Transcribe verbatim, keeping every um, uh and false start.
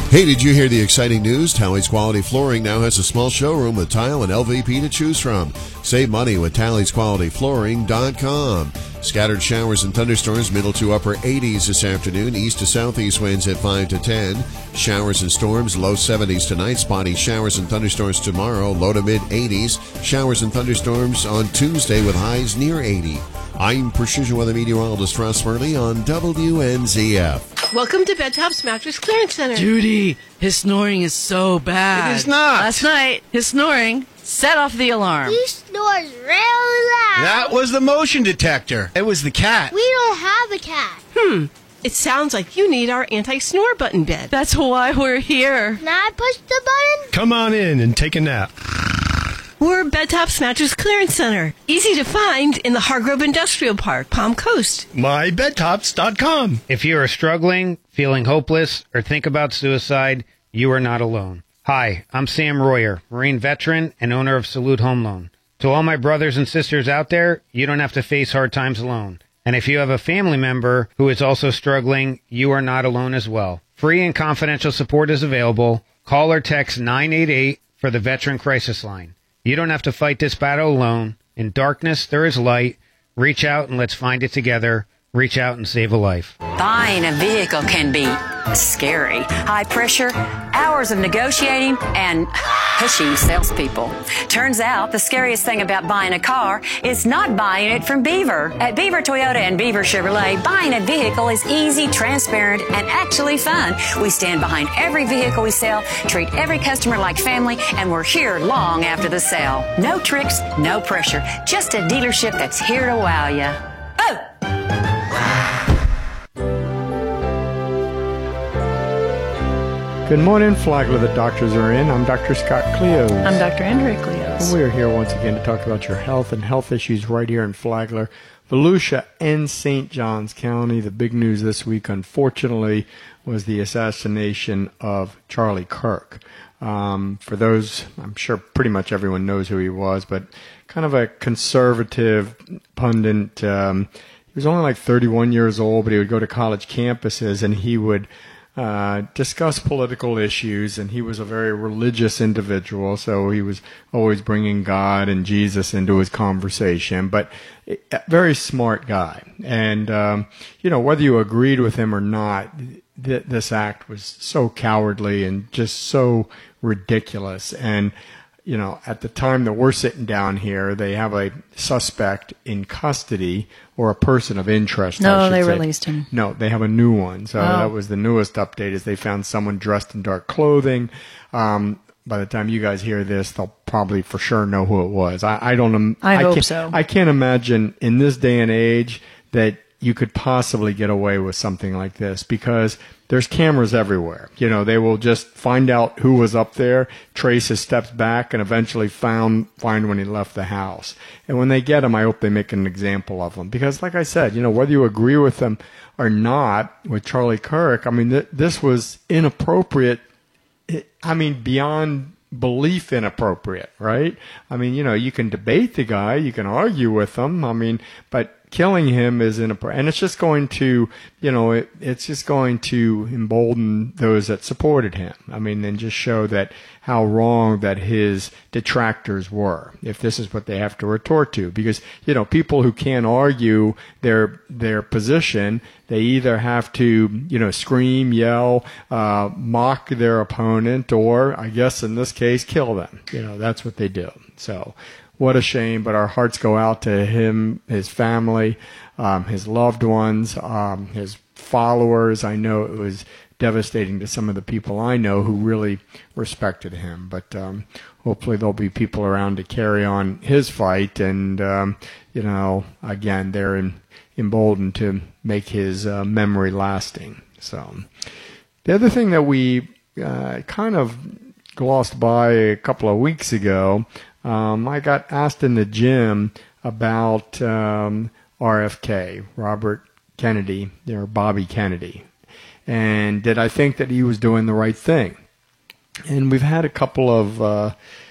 Hey, did you hear the exciting news? Talley's Quality Flooring now has a small showroom with tile and L V P to choose from. Save money with Talley's Quality Flooring dot com. Scattered showers and thunderstorms, middle to upper eighties this afternoon. East to southeast winds at five to ten. Showers and storms, low seventies tonight. Spotty showers and thunderstorms tomorrow, low to mid eighties. Showers and thunderstorms on Tuesday with highs near eighty. I'm Precision Weather Meteorologist Russ Murley on W N Z F. Welcome to Bedtop's Mattress Clearance Center. Judy, his snoring is so bad. It is not. Last night, his snoring set off the alarm. He snores real loud. That was the motion detector. It was the cat. We don't have a cat. Hmm. It sounds like you need our anti-snore button bed. That's why we're here. Can I push the button? Come on in and take a nap. We're Bedtop's Mattress Clearance Center. Easy to find in the Hargrove Industrial Park, Palm Coast. my bed tops dot com. If you are struggling, feeling hopeless, or think about suicide, you are not alone. Hi, I'm Sam Royer, Marine veteran and owner of Salute Home Loan. To all my brothers and sisters out there, you don't have to face hard times alone. And if you have a family member who is also struggling, you are not alone as well. Free and confidential support is available. Call or text nine eight eight for the Veteran Crisis Line. You don't have to fight this battle alone. In darkness, there is light. Reach out and let's find it together. Reach out and save a life. Buying a vehicle can be scary. High pressure, hours of negotiating, and pushy salespeople. Turns out the scariest thing about buying a car is not buying it from Beaver. At Beaver Toyota and Beaver Chevrolet, buying a vehicle is easy, transparent, and actually fun. We stand behind every vehicle we sell, treat every customer like family, and we're here long after the sale. No tricks, no pressure. Just a dealership that's here to wow you. Oh! Good morning, Flagler. The doctors are in. I'm Doctor Scott Cleos. I'm Doctor Andrea Cleos. We're here once again to talk about your health and health issues right here in Flagler, Volusia, and Saint Johns County. The big news this week, unfortunately, was the assassination of Charlie Kirk. Um, for those, I'm sure pretty much everyone knows who he was, but kind of a conservative pundit. Um, he was only like thirty-one years old, but he would go to college campuses and he would Uh, discuss political issues, and he was a very religious individual, so he was always bringing God and Jesus into his conversation, but a very smart guy. And, um, you know, whether you agreed with him or not, th- this act was so cowardly and just so ridiculous. And, you know, at the time that we're sitting down here, they have a suspect in custody, or a person of interest. No, I should they say. released him. No, they have a new one. So Oh. that was the newest update, is they found someone dressed in dark clothing. Um, by the time you guys hear this, they'll probably for sure know who it was. I, I don't know. I hope can't, so. I can't imagine in this day and age that you could possibly get away with something like this, because there's cameras everywhere. You know, they will just find out who was up there, trace his steps back, and eventually found, find when he left the house. And when they get him, I hope they make an example of him. Because like I said, you know, whether you agree with him or not, with Charlie Kirk, I mean, th- this was inappropriate. I mean, beyond belief inappropriate, right? I mean, you know, you can debate the guy, you can argue with him, I mean, but killing him is inappropriate. And it's just going to, you know, it, it's just going to embolden those that supported him. I mean, and just show that how wrong that his detractors were, if this is what they have to retort to. Because, you know, people who can't argue their their position, they either have to, you know, scream, yell, uh, mock their opponent, or, I guess in this case, kill them. You know, that's what they do. So, what a shame, but our hearts go out to him, his family, um, his loved ones, um, his followers. I know it was devastating to some of the people I know who really respected him, but um, hopefully there'll be people around to carry on his fight, and, um, you know, again, they're in, emboldened to make his uh, memory lasting. So, the other thing that we uh, kind of glossed by a couple of weeks ago, Um, I got asked in the gym about um, R F K, Robert Kennedy, or Bobby Kennedy, and did I think that he was doing the right thing? And we've had a couple of uh,